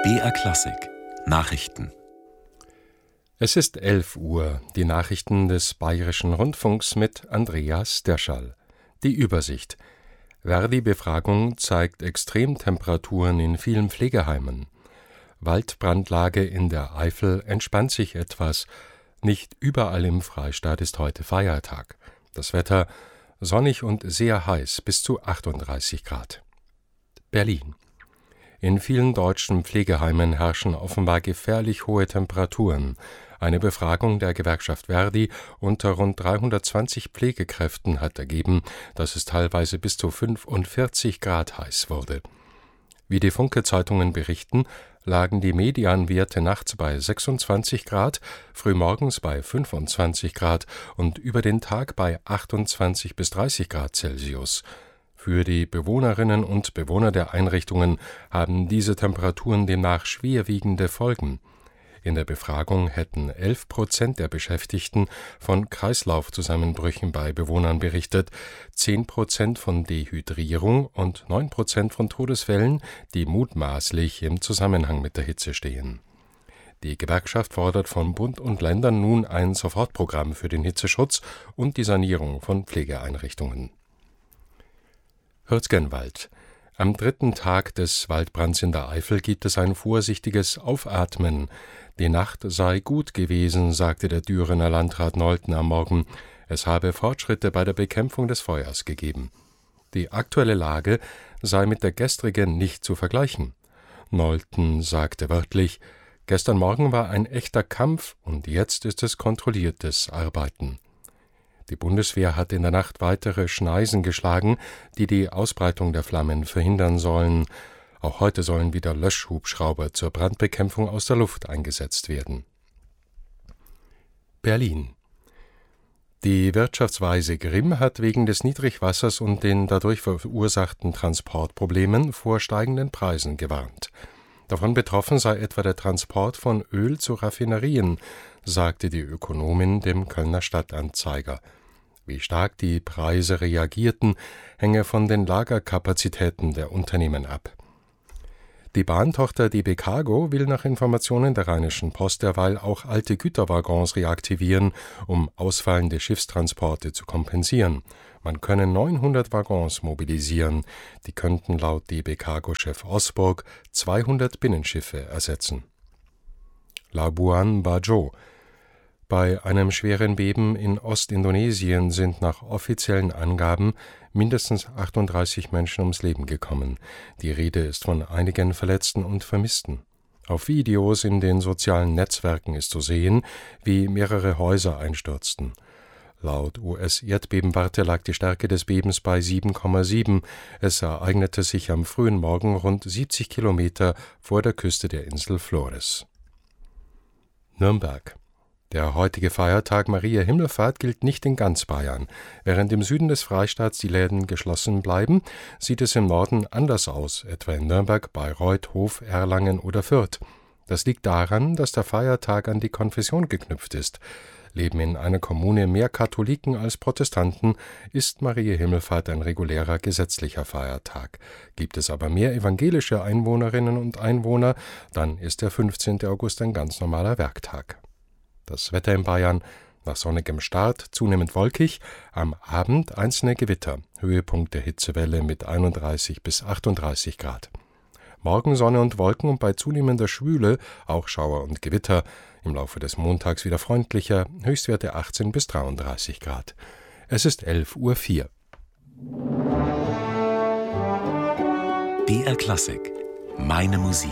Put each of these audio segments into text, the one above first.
BR Klassik Nachrichten. Es ist 11 Uhr, die Nachrichten des Bayerischen Rundfunks mit Andreas Derschall. Die Übersicht. Verdi-Befragung zeigt Extremtemperaturen in vielen Pflegeheimen. Waldbrandlage in der Eifel entspannt sich etwas. Nicht überall im Freistaat ist heute Feiertag. Das Wetter sonnig und sehr heiß, bis zu 38 Grad. Berlin. In vielen deutschen Pflegeheimen herrschen offenbar gefährlich hohe Temperaturen. Eine Befragung der Gewerkschaft Verdi unter rund 320 Pflegekräften hat ergeben, dass es teilweise bis zu 45 Grad heiß wurde. Wie die Funke-Zeitungen berichten, lagen die Medianwerte nachts bei 26 Grad, frühmorgens bei 25 Grad und über den Tag bei 28 bis 30 Grad Celsius. Für die Bewohnerinnen und Bewohner der Einrichtungen haben diese Temperaturen demnach schwerwiegende Folgen. In der Befragung hätten 11% der Beschäftigten von Kreislaufzusammenbrüchen bei Bewohnern berichtet, 10% von Dehydrierung und 9% von Todesfällen, die mutmaßlich im Zusammenhang mit der Hitze stehen. Die Gewerkschaft fordert von Bund und Ländern nun ein Sofortprogramm für den Hitzeschutz und die Sanierung von Pflegeeinrichtungen. Hürtgenwald. Am 3. Tag des Waldbrands in der Eifel gibt es ein vorsichtiges Aufatmen. Die Nacht sei gut gewesen, sagte der Dürener Landrat Nolten am Morgen. Es habe Fortschritte bei der Bekämpfung des Feuers gegeben. Die aktuelle Lage sei mit der gestrigen nicht zu vergleichen. Nolten sagte wörtlich: Gestern Morgen war ein echter Kampf und jetzt ist es kontrolliertes Arbeiten. Die Bundeswehr hat in der Nacht weitere Schneisen geschlagen, die die Ausbreitung der Flammen verhindern sollen. Auch heute sollen wieder Löschhubschrauber zur Brandbekämpfung aus der Luft eingesetzt werden. Berlin. Die Wirtschaftsweise Grimm hat wegen des Niedrigwassers und den dadurch verursachten Transportproblemen vor steigenden Preisen gewarnt. Davon betroffen sei etwa der Transport von Öl zu Raffinerien, sagte die Ökonomin dem Kölner Stadtanzeiger. Wie stark die Preise reagierten, hänge von den Lagerkapazitäten der Unternehmen ab. Die Bahntochter DB Cargo will nach Informationen der Rheinischen Post derweil auch alte Güterwaggons reaktivieren, um ausfallende Schiffstransporte zu kompensieren. Man könne 900 Waggons mobilisieren. Die könnten laut DB Cargo-Chef Osburg 200 Binnenschiffe ersetzen. Labuan Bajo. Bei einem schweren Beben in Ostindonesien sind nach offiziellen Angaben mindestens 38 Menschen ums Leben gekommen. Die Rede ist von einigen Verletzten und Vermissten. Auf Videos in den sozialen Netzwerken ist zu sehen, wie mehrere Häuser einstürzten. Laut US-Erdbebenwarte lag die Stärke des Bebens bei 7,7. Es ereignete sich am frühen Morgen rund 70 Kilometer vor der Küste der Insel Flores. Nürnberg. Der heutige Feiertag Mariä Himmelfahrt gilt nicht in ganz Bayern. Während im Süden des Freistaats die Läden geschlossen bleiben, sieht es im Norden anders aus, etwa in Nürnberg, Bayreuth, Hof, Erlangen oder Fürth. Das liegt daran, dass der Feiertag an die Konfession geknüpft ist. Leben in einer Kommune mehr Katholiken als Protestanten, ist Mariä Himmelfahrt ein regulärer gesetzlicher Feiertag. Gibt es aber mehr evangelische Einwohnerinnen und Einwohner, dann ist der 15. August ein ganz normaler Werktag. Das Wetter in Bayern: nach sonnigem Start zunehmend wolkig, am Abend einzelne Gewitter, Höhepunkt der Hitzewelle mit 31 bis 38 Grad. Morgen Sonne und Wolken und bei zunehmender Schwüle auch Schauer und Gewitter, im Laufe des Montags wieder freundlicher, Höchstwerte 18 bis 33 Grad. Es ist 11:04 Uhr. BR Klassik Meine Musik.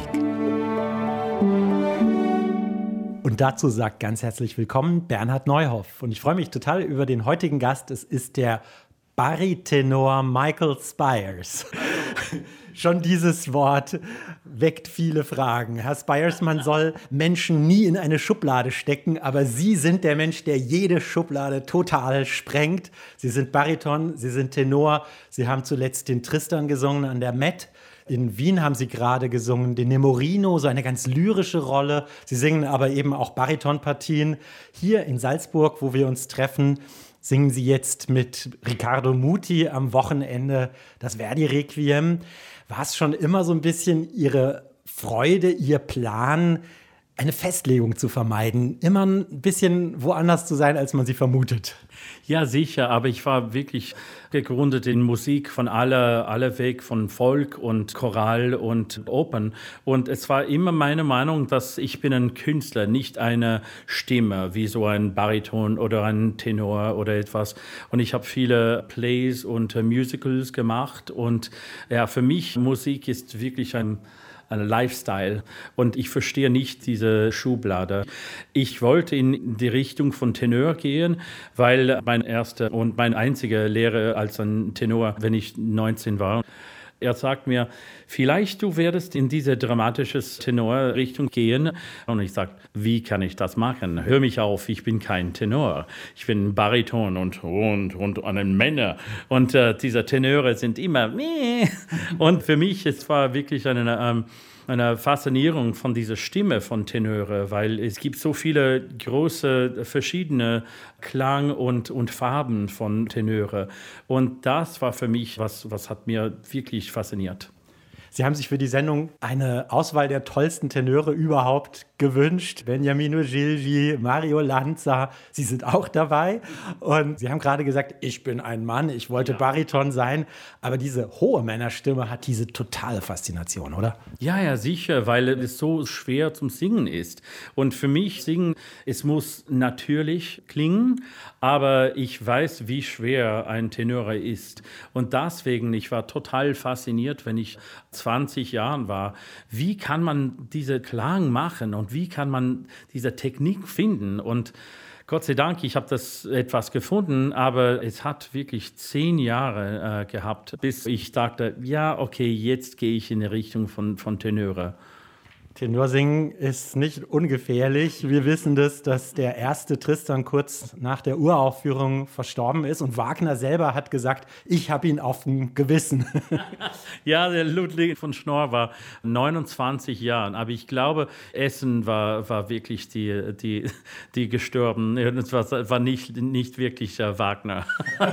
Und dazu sagt ganz herzlich willkommen Bernhard Neuhoff. Und ich freue mich total über den heutigen Gast. Es ist der Baritenor Michael Spiers. Schon dieses Wort weckt viele Fragen. Herr Spiers, man soll Menschen nie in eine Schublade stecken, aber Sie sind der Mensch, der jede Schublade total sprengt. Sie sind Bariton, Sie sind Tenor, Sie haben zuletzt den Tristan gesungen an der Met. In Wien haben Sie gerade gesungen den Nemorino, so eine ganz lyrische Rolle. Sie singen aber eben auch Baritonpartien. Hier in Salzburg, wo wir uns treffen, singen Sie jetzt mit Riccardo Muti am Wochenende das Verdi-Requiem. War es schon immer so ein bisschen Ihre Freude, Ihr Plan, eine Festlegung zu vermeiden, immer ein bisschen woanders zu sein, als man sie vermutet? Ja, sicher, aber ich war wirklich gegründet in Musik von aller Weg, von Folk und Choral und Opern. Und es war immer meine Meinung, dass ich bin ein Künstler, nicht eine Stimme, wie so ein Bariton oder ein Tenor oder etwas. Und ich habe viele Plays und Musicals gemacht. Und ja, für mich Musik ist wirklich ein Lifestyle und ich verstehe nicht diese Schublade. Ich wollte in die Richtung von Tenor gehen, weil mein erster und mein einziger Lehrer als ein Tenor, wenn ich 19 war, er sagt mir, vielleicht du werdest in diese dramatische Tenor-Richtung gehen. Und ich sage, wie kann ich das machen? Hör mich auf, ich bin kein Tenor. Ich bin Bariton und ein Männer. Und diese Tenöre sind immer meh. Und für mich, es war wirklich eine Faszinierung von dieser Stimme von Tenöre, weil es gibt so viele große, verschiedene Klang und Farben von Tenöre. Und das war für mich, was hat mir wirklich fasziniert. Sie haben sich für die Sendung eine Auswahl der tollsten Tenöre überhaupt gewünscht. Beniamino Gilgi, Mario Lanza, Sie sind auch dabei. Und Sie haben gerade gesagt, ich bin ein Mann, ich wollte Bariton sein. Aber diese hohe Männerstimme hat diese totale Faszination, oder? Ja, sicher, weil es so schwer zum Singen ist. Und für mich singen, es muss natürlich klingen, aber ich weiß, wie schwer ein Tenor ist. Und deswegen, ich war total fasziniert, wenn ich 20 Jahren war. Wie kann man diese Klang machen und wie kann man diese Technik finden? Und Gott sei Dank, ich habe das etwas gefunden, aber es hat wirklich 10 Jahre gehabt, bis ich dachte, ja, okay, jetzt gehe ich in die Richtung von Tenöre. Tenorsingen ist nicht ungefährlich. Wir wissen dass der erste Tristan kurz nach der Uraufführung verstorben ist. Und Wagner selber hat gesagt, ich habe ihn auf dem Gewissen. Ja, der Ludwig von Schnorr war 29 Jahre. Aber ich glaube, Essen war wirklich die gestorben. Es war nicht wirklich Wagner.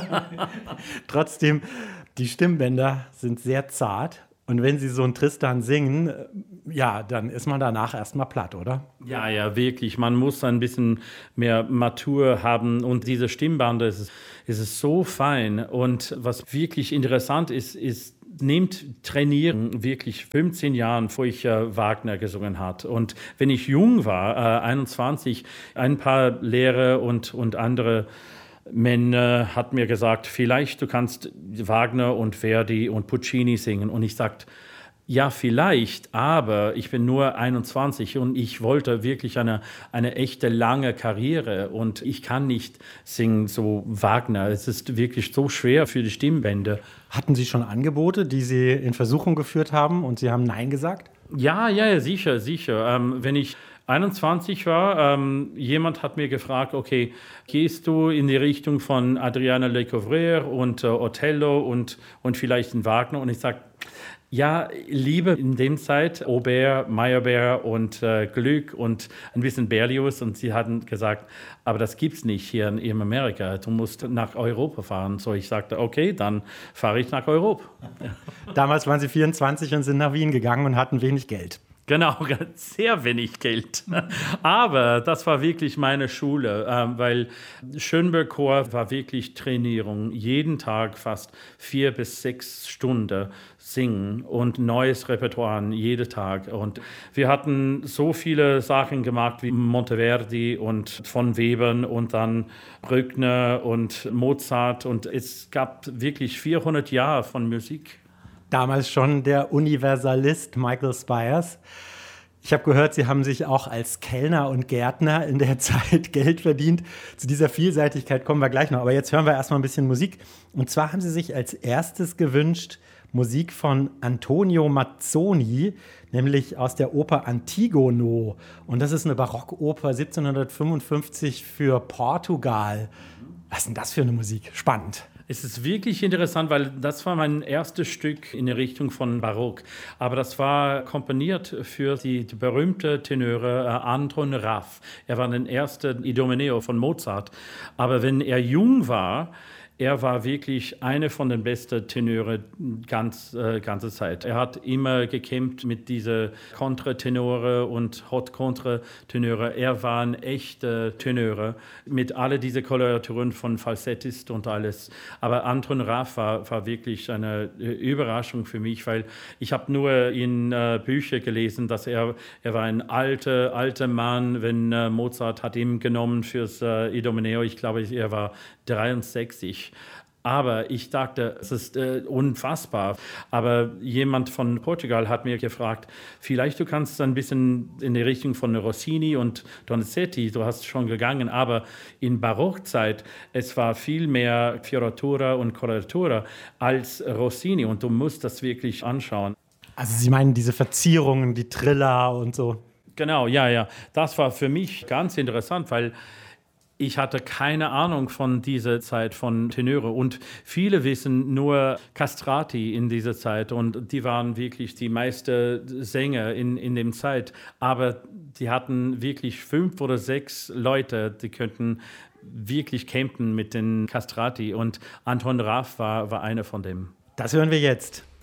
Trotzdem, die Stimmbänder sind sehr zart. Und wenn Sie so einen Tristan singen, ja, dann ist man danach erstmal platt, oder? Ja, wirklich. Man muss ein bisschen mehr Matur haben. Und diese Stimmbänder, es ist so fein. Und was wirklich interessant ist, nehmt Trainieren wirklich 15 Jahren, bevor ich Wagner gesungen habe. Und wenn ich jung war, 21, ein paar Lehrer und andere Männer hat mir gesagt, vielleicht du kannst Wagner und Verdi und Puccini singen. Und ich sagte, ja, vielleicht, aber ich bin nur 21 und ich wollte wirklich eine echte lange Karriere und ich kann nicht singen so Wagner. Es ist wirklich so schwer für die Stimmbänder. Hatten Sie schon Angebote, die Sie in Versuchung geführt haben und Sie haben Nein gesagt? Ja, sicher. Wenn ich 21 war, jemand hat mir gefragt, okay, gehst du in die Richtung von Adriana Lecouvreur und Othello und vielleicht in Wagner? Und ich sage, ja, Liebe in dem Zeit, Aubert, Meyerbeer und Gluck und ein bisschen Berlioz. Und sie hatten gesagt, aber das gibt's nicht hier in Amerika. Du musst nach Europa fahren. So, ich sagte, okay, dann fahre ich nach Europa. Damals waren Sie 24 und sind nach Wien gegangen und hatten wenig Geld. Genau, sehr wenig Geld. Aber das war wirklich meine Schule, weil Schönberg Chor war wirklich Trainierung. Jeden Tag fast 4 bis 6 Stunden singen und neues Repertoire jeden Tag. Und wir hatten so viele Sachen gemacht wie Monteverdi und von Webern und dann Bruckner und Mozart. Und es gab wirklich 400 Jahre von Musik. Damals schon der Universalist Michael Spyers. Ich habe gehört, Sie haben sich auch als Kellner und Gärtner in der Zeit Geld verdient. Zu dieser Vielseitigkeit kommen wir gleich noch. Aber jetzt hören wir erstmal ein bisschen Musik. Und zwar haben Sie sich als erstes gewünscht Musik von Antonio Mazzoni, nämlich aus der Oper Antigono. Und das ist eine Barockoper 1755 für Portugal. Was ist denn das für eine Musik? Spannend. Es ist wirklich interessant, weil das war mein erstes Stück in der Richtung von Barock. Aber das war komponiert für die berühmte Tenöre Anton Raff. Er war der erste Idomeneo von Mozart. Aber wenn er jung war, er war wirklich einer von den besten Tenöre ganze Zeit. Er hat immer gekämpft mit diesen Kontratenore und Hot-Kontratenöre. Er war ein echter Tenöre mit all diesen Koloraturen von Falsettist und alles. Aber Anton Raff war wirklich eine Überraschung für mich, weil ich habe nur in Büchern gelesen, dass er war ein alter Mann, wenn Mozart hat ihn genommen fürs Idomeneo. Ich glaube, er war 63. Aber ich dachte, es ist unfassbar. Aber jemand von Portugal hat mir gefragt, vielleicht du kannst ein bisschen in die Richtung von Rossini und Donizetti, du hast schon gegangen, aber in Barockzeit, es war viel mehr Fioritura und Coloratura als Rossini und du musst das wirklich anschauen. Also Sie meinen diese Verzierungen, die Triller und so? Genau, ja. Das war für mich ganz interessant, weil ich hatte keine Ahnung von dieser Zeit von Tenöre und viele wissen nur Castrati in dieser Zeit und die waren wirklich die meisten Sänger in der Zeit, aber die hatten wirklich 5 oder 6 Leute, die könnten wirklich campen mit den Castrati und Anton Raff war einer von dem. Das hören wir jetzt.